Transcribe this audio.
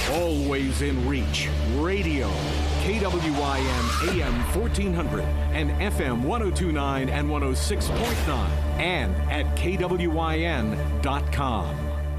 Always in reach. Radio. KWIN AM 1400 and FM 1029 and 106.9 and at KWIN.com.